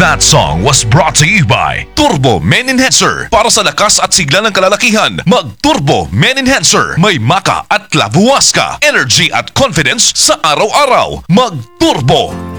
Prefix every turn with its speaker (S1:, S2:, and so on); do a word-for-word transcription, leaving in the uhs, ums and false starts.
S1: That song was brought to you by Turbo Men Enhancer. Para sa lakas at sigla ng kalalakihan, mag-Turbo Men Enhancer. May maka at labuwas ka. Energy at confidence sa araw-araw. Mag-Turbo